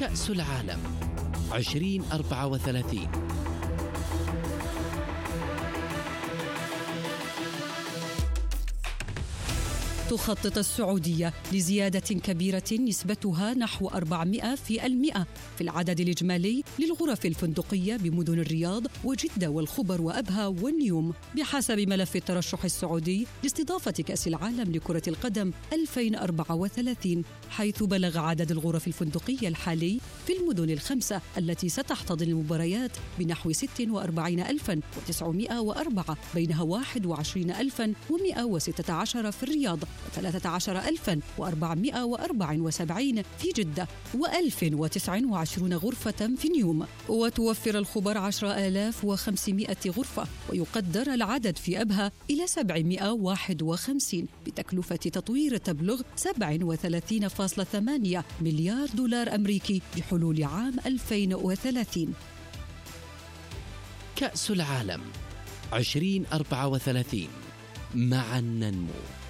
كأس العالم 2034. تخطط السعودية لزيادة كبيرة نسبتها نحو 400% في العدد الإجمالي للغرف الفندقية بمدن الرياض وجدة والخبر وأبها والنيوم، بحسب ملف الترشح السعودي لاستضافة كأس العالم لكرة القدم 2034، حيث بلغ عدد الغرف الفندقية الحالي في المدن الخمسة التي ستحتضن المباريات بنحو 46904، بينها 21116 في الرياض، و13474 في جدة، و1029 غرفة في نيوم. وتوفر الخبر 10500 غرفة، ويقدر العدد في أبها إلى 751 بتكلفة تطوير تبلغ 37.8 مليار دولار أمريكي بحلول عام 2030. كأس العالم 2034 معا ننمو.